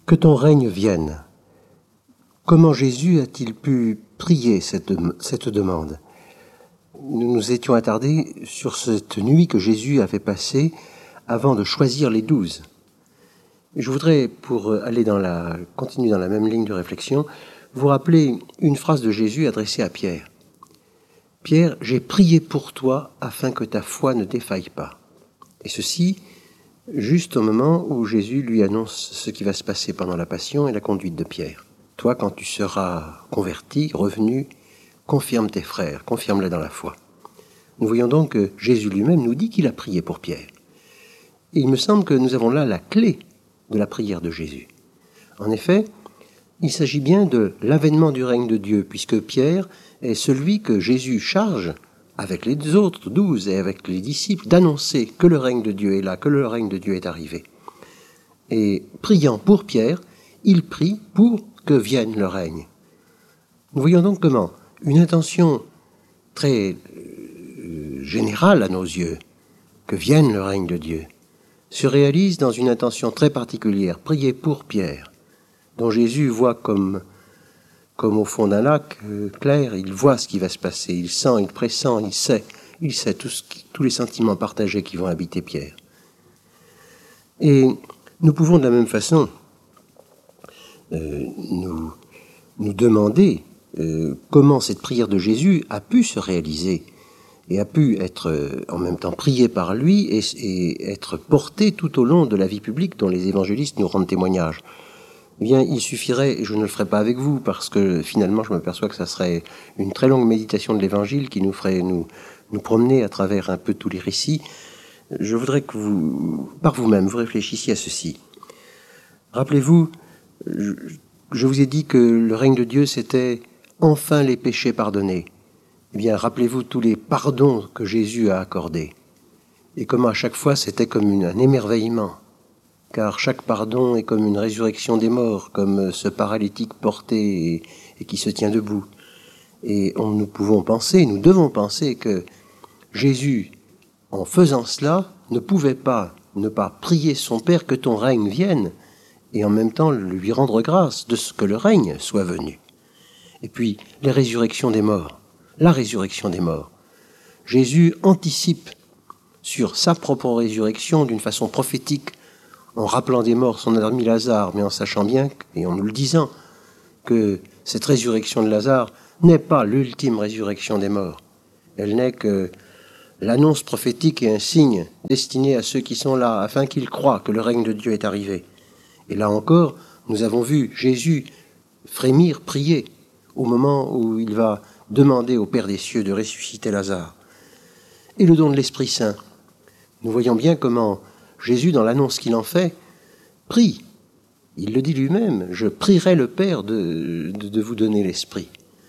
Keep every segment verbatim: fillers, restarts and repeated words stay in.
Que ton règne vienne. Comment Jésus a-t-il pu prier cette, cette demande ? Nous nous étions attardés sur cette nuit que Jésus avait passée avant de choisir les douze. Je voudrais, pour aller dans la, continuer dans la même ligne de réflexion, vous rappeler une phrase de Jésus adressée à Pierre. « Pierre, j'ai prié pour toi afin que ta foi ne défaille pas. » Et ceci, juste au moment où Jésus lui annonce ce qui va se passer pendant la passion et la conduite de Pierre. « Toi, quand tu seras converti, revenu, confirme tes frères, confirme-les dans la foi. » Nous voyons donc que Jésus lui-même nous dit qu'il a prié pour Pierre. Et il me semble que nous avons là la clé de la prière de Jésus. En effet, il s'agit bien de l'avènement du règne de Dieu, puisque Pierre est celui que Jésus charge, avec les autres douze et avec les disciples, d'annoncer que le règne de Dieu est là, que le règne de Dieu est arrivé. Et priant pour Pierre, il prie pour que vienne le règne. Nous voyons donc comment une intention très euh, générale à nos yeux, que vienne le règne de Dieu, se réalise dans une intention très particulière, prier pour Pierre, dont Jésus voit comme, comme au fond d'un lac euh, clair, il voit ce qui va se passer, il sent, il pressent, il sait, il sait tout ce qui, tous les sentiments partagés qui vont habiter Pierre. Et nous pouvons de la même façon euh, nous, nous demander euh, comment cette prière de Jésus a pu se réaliser et a pu être euh, en même temps priée par lui et, et être portée tout au long de la vie publique dont les évangélistes nous rendent témoignage. Eh bien, il suffirait, et je ne le ferai pas avec vous, parce que finalement je m'aperçois que ça serait une très longue méditation de l'Évangile qui nous ferait nous, nous promener à travers un peu tous les récits. Je voudrais que vous, par vous-même, vous réfléchissiez à ceci. Rappelez-vous, je, je vous ai dit que le règne de Dieu, c'était enfin les péchés pardonnés. Eh bien, rappelez-vous tous les pardons que Jésus a accordés. Et comment à chaque fois, c'était comme une, un émerveillement. Car chaque pardon est comme une résurrection des morts, comme ce paralytique porté et, et qui se tient debout. Et on, nous pouvons penser, nous devons penser que Jésus, en faisant cela, ne pouvait pas ne pas prier son Père que ton règne vienne, et en même temps lui rendre grâce de ce que le règne soit venu. Et puis, les résurrections des morts. La résurrection des morts. Jésus anticipe sur sa propre résurrection d'une façon prophétique, en rappelant des morts son ami Lazare, mais en sachant bien, et en nous le disant, que cette résurrection de Lazare n'est pas l'ultime résurrection des morts. Elle n'est que l'annonce prophétique et un signe destiné à ceux qui sont là, afin qu'ils croient que le règne de Dieu est arrivé. Et là encore, nous avons vu Jésus frémir, prier, au moment où il va demander au Père des cieux de ressusciter Lazare. Et le don de l'Esprit Saint. Nous voyons bien comment Jésus, dans l'annonce qu'il en fait, prie. Il le dit lui-même, « Je prierai le Père de, de, de vous donner l'Esprit. »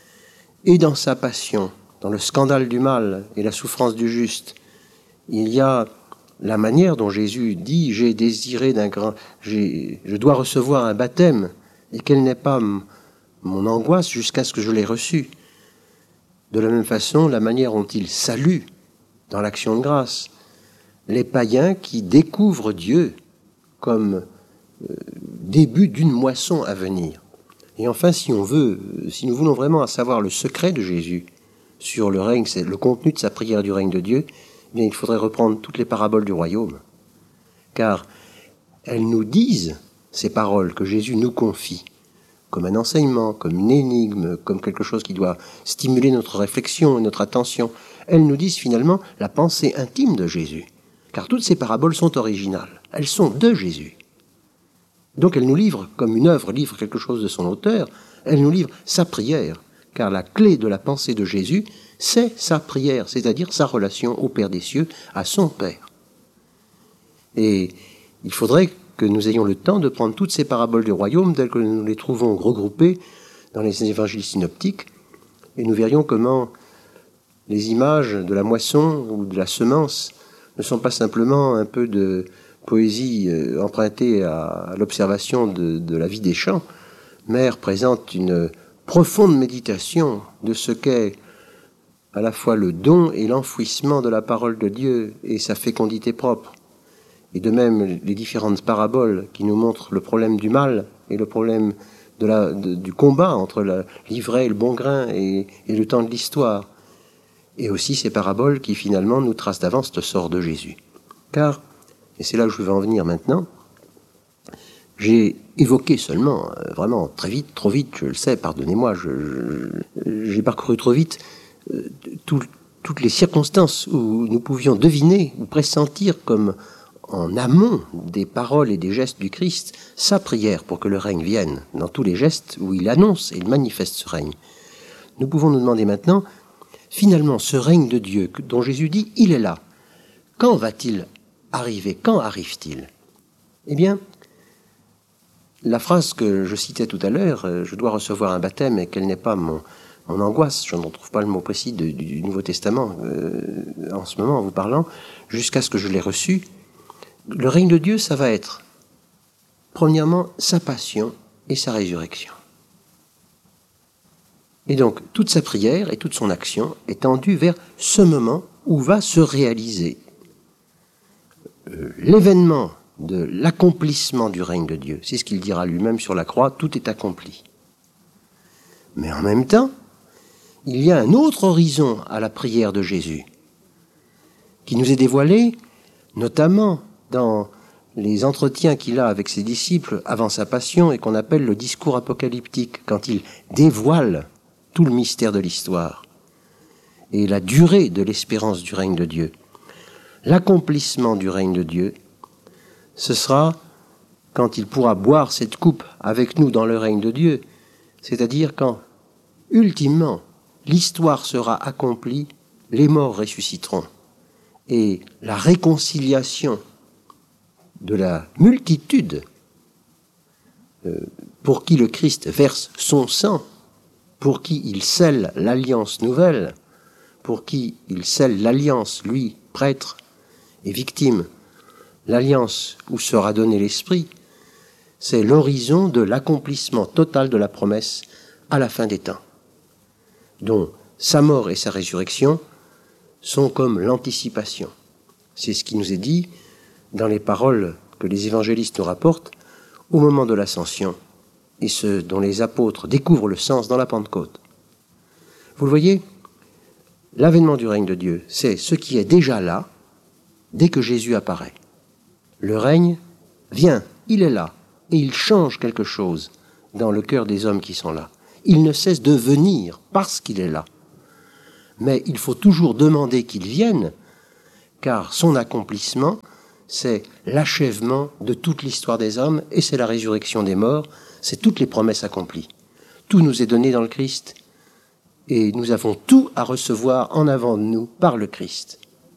Et dans sa passion, dans le scandale du mal et la souffrance du juste, il y a la manière dont Jésus dit « J'ai désiré d'un grand... J'ai, je dois recevoir un baptême, et quelle n'est pas m- mon angoisse jusqu'à ce que je l'ai reçu. » De la même façon, la manière dont il salue dans l'action de grâce les païens qui découvrent Dieu comme euh, début d'une moisson à venir. Et enfin, si on veut, si nous voulons vraiment savoir le secret de Jésus sur le règne, c'est le contenu de sa prière du règne de Dieu, eh bien, il faudrait reprendre toutes les paraboles du royaume. Car elles nous disent ces paroles que Jésus nous confie, comme un enseignement, comme une énigme, comme quelque chose qui doit stimuler notre réflexion et notre attention. Elles nous disent finalement la pensée intime de Jésus. Car toutes ces paraboles sont originales. Elles sont de Jésus. Donc elles nous livrent, comme une œuvre livre quelque chose de son auteur, elles nous livrent sa prière. Car la clé de la pensée de Jésus, c'est sa prière, c'est-à-dire sa relation au Père des cieux, à son Père. Et il faudrait que nous ayons le temps de prendre toutes ces paraboles du royaume telles que nous les trouvons regroupées dans les évangiles synoptiques, et nous verrions comment les images de la moisson ou de la semence ne sont pas simplement un peu de poésie euh, empruntée à, à l'observation de, de la vie des champs, mais représente une profonde méditation de ce qu'est à la fois le don et l'enfouissement de la parole de Dieu et sa fécondité propre. et de même les différentes paraboles qui nous montrent le problème du mal et le problème de la, de, du combat entre l'ivraie et le bon grain et, et le temps de l'histoire, et aussi ces paraboles qui finalement nous tracent d'avance le sort de Jésus. Car, et c'est là où je vais en venir maintenant, j'ai évoqué seulement, euh, vraiment très vite, trop vite, je le sais, pardonnez-moi, je, je, j'ai parcouru trop vite euh, tout, toutes les circonstances où nous pouvions deviner ou pressentir comme en amont des paroles et des gestes du Christ sa prière pour que le règne vienne, dans tous les gestes où il annonce et il manifeste ce règne. Nous pouvons nous demander maintenant, finalement, ce règne de Dieu dont Jésus dit, il est là. Quand va-t-il arriver? Quand arrive-t-il? Eh bien, la phrase que je citais tout à l'heure, euh, je dois recevoir un baptême et qu'elle n'est pas mon, mon angoisse, je ne retrouve pas le mot précis de, du, du Nouveau Testament euh, en ce moment en vous parlant, jusqu'à ce que je l'ai reçu. Le règne de Dieu, ça va être, premièrement, sa passion et sa résurrection. Et donc, toute sa prière et toute son action est tendue vers ce moment où va se réaliser euh, l'événement de l'accomplissement du règne de Dieu. C'est ce qu'il dira lui-même sur la croix, tout est accompli. Mais en même temps, il y a un autre horizon à la prière de Jésus, qui nous est dévoilé, notamment dans les entretiens qu'il a avec ses disciples avant sa passion et qu'on appelle le discours apocalyptique, quand il dévoile tout le mystère de l'histoire et la durée de l'espérance du règne de Dieu. L'accomplissement du règne de Dieu, ce sera quand il pourra boire cette coupe avec nous dans le règne de Dieu, c'est-à-dire quand, ultimement, l'histoire sera accomplie, les morts ressusciteront, et la réconciliation de la multitude euh, pour qui le Christ verse son sang, pour qui il scelle l'alliance nouvelle, pour qui il scelle l'alliance, lui, prêtre et victime, l'alliance où sera donné l'Esprit, c'est l'horizon de l'accomplissement total de la promesse à la fin des temps, dont sa mort et sa résurrection sont comme l'anticipation. C'est ce qui nous est dit dans les paroles que les évangélistes nous rapportent au moment de l'ascension, et ce dont les apôtres découvrent le sens dans la Pentecôte. Vous le voyez, l'avènement du règne de Dieu, c'est ce qui est déjà là, dès que Jésus apparaît. Le règne vient, il est là, et il change quelque chose dans le cœur des hommes qui sont là. Il ne cesse de venir parce qu'il est là. Mais il faut toujours demander qu'il vienne, car son accomplissement, c'est l'achèvement de toute l'histoire des hommes, et c'est la résurrection des morts, c'est toutes les promesses accomplies. Tout nous est donné dans le Christ, et nous avons tout à recevoir en avant de nous par le Christ.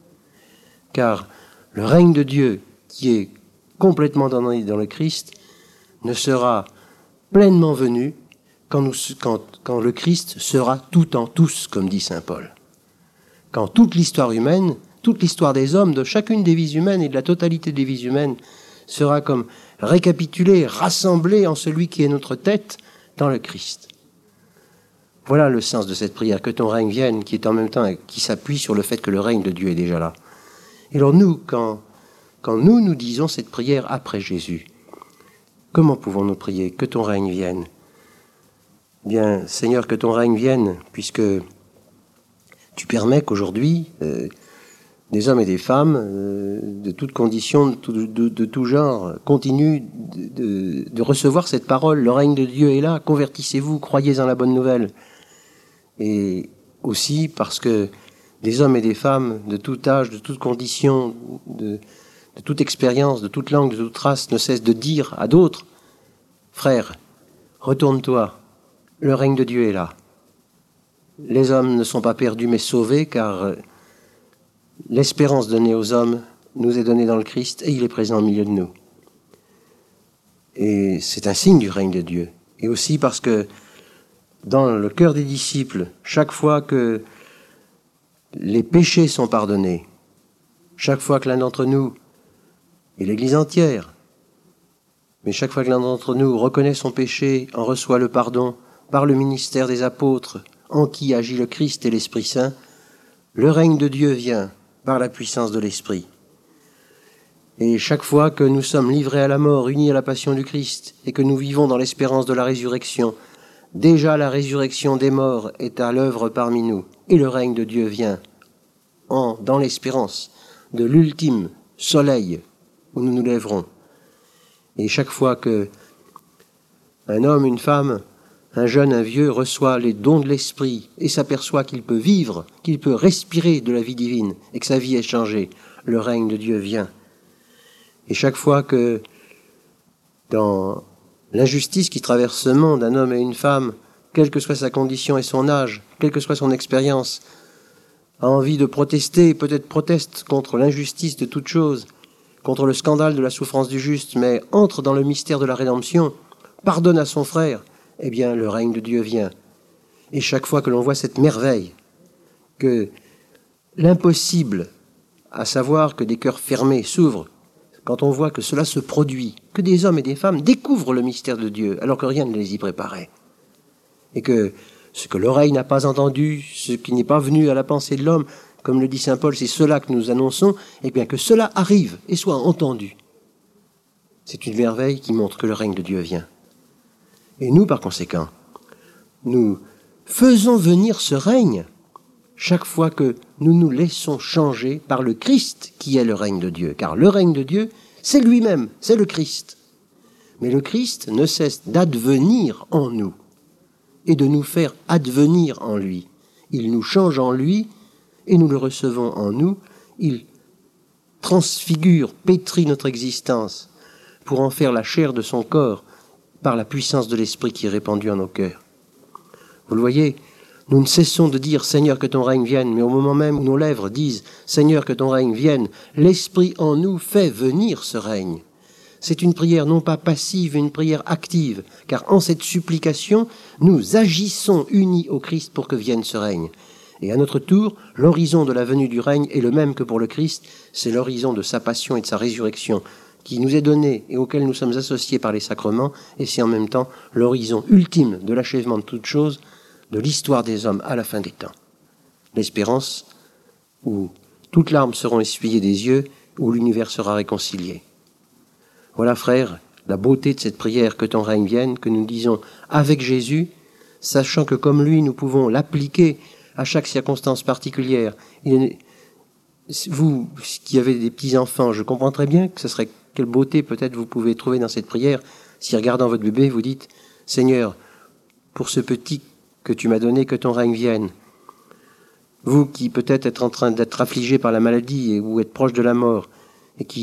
Car le règne de Dieu, qui est complètement donné dans le Christ, ne sera pleinement venu quand, nous, quand, quand le Christ sera tout en tous, comme dit saint Paul. Quand toute l'histoire humaine, toute l'histoire des hommes, de chacune des vies humaines et de la totalité des vies humaines, sera comme récapitulée, rassemblée en celui qui est notre tête, dans le Christ. Voilà le sens de cette prière, que ton règne vienne, qui est en même temps, qui s'appuie sur le fait que le règne de Dieu est déjà là. Et alors nous, quand, quand nous nous disons cette prière après Jésus, comment pouvons-nous prier? Que ton règne vienne. Bien, Seigneur, que ton règne vienne, puisque tu permets qu'aujourd'hui, euh, des hommes et des femmes, euh, de toutes conditions, de tout, de, de tout genre, continuent de, de, de recevoir cette parole. Le règne de Dieu est là, convertissez-vous, croyez en la bonne nouvelle. Et aussi parce que des hommes et des femmes de tout âge, de toutes conditions, de, de toute expérience, de toute langue, de toute race, ne cessent de dire à d'autres, frère, retourne-toi, le règne de Dieu est là. Les hommes ne sont pas perdus mais sauvés, car l'espérance donnée aux hommes nous est donnée dans le Christ et il est présent au milieu de nous. Et c'est un signe du règne de Dieu. Et aussi parce que dans le cœur des disciples, chaque fois que les péchés sont pardonnés, chaque fois que l'un d'entre nous, et l'Église entière, mais chaque fois que l'un d'entre nous reconnaît son péché, en reçoit le pardon par le ministère des apôtres, en qui agit le Christ et l'Esprit Saint, le règne de Dieu vient par la puissance de l'Esprit. Et chaque fois que nous sommes livrés à la mort, unis à la passion du Christ, et que nous vivons dans l'espérance de la résurrection, déjà la résurrection des morts est à l'œuvre parmi nous, et le règne de Dieu vient en, dans l'espérance de l'ultime soleil où nous nous lèverons. Et chaque fois que un homme, une femme, un jeune, un vieux reçoit les dons de l'esprit et s'aperçoit qu'il peut vivre, qu'il peut respirer de la vie divine et que sa vie est changée, le règne de Dieu vient. Et chaque fois que dans l'injustice qui traverse ce monde, un homme et une femme, quelle que soit sa condition et son âge, quelle que soit son expérience, a envie de protester, peut-être proteste contre l'injustice de toute chose, contre le scandale de la souffrance du juste, mais entre dans le mystère de la rédemption, pardonne à son frère, eh bien le règne de Dieu vient. Et chaque fois que l'on voit cette merveille, que l'impossible, à savoir que des cœurs fermés s'ouvrent, quand on voit que cela se produit, que des hommes et des femmes découvrent le mystère de Dieu, alors que rien ne les y préparait, et que ce que l'oreille n'a pas entendu, ce qui n'est pas venu à la pensée de l'homme, comme le dit saint Paul, c'est cela que nous annonçons, et bien que cela arrive et soit entendu. C'est une merveille qui montre que le règne de Dieu vient. Et nous, par conséquent, nous faisons venir ce règne chaque fois que nous nous laissons changer par le Christ qui est le règne de Dieu. Car le règne de Dieu, c'est lui-même, c'est le Christ. Mais le Christ ne cesse d'advenir en nous et de nous faire advenir en lui. Il nous change en lui et nous le recevons en nous. Il transfigure, pétrit notre existence pour en faire la chair de son corps par la puissance de l'Esprit qui est répandu en nos cœurs. Vous le voyez, nous ne cessons de dire « Seigneur, que ton règne vienne », mais au moment même où nos lèvres disent « Seigneur, que ton règne vienne », l'Esprit en nous fait venir ce règne. C'est une prière non pas passive, une prière active, car en cette supplication, nous agissons unis au Christ pour que vienne ce règne. Et à notre tour, l'horizon de la venue du règne est le même que pour le Christ, c'est l'horizon de sa passion et de sa résurrection, qui nous est donné et auquel nous sommes associés par les sacrements, et c'est en même temps l'horizon ultime de l'achèvement de toute chose, de l'histoire des hommes à la fin des temps. L'espérance où toutes larmes seront essuyées des yeux, où l'univers sera réconcilié. Voilà, frères, la beauté de cette prière « Que ton règne vienne » que nous disons avec Jésus, sachant que comme lui, nous pouvons l'appliquer à chaque circonstance particulière. Il est... Vous, qui avez des petits-enfants, je comprends très bien que ce serait quelle beauté peut-être vous pouvez trouver dans cette prière si, regardant votre bébé, vous dites « Seigneur, pour ce petit que tu m'as donné, que ton règne vienne. » Vous qui peut-être êtes en train d'être affligé par la maladie ou être proche de la mort et qui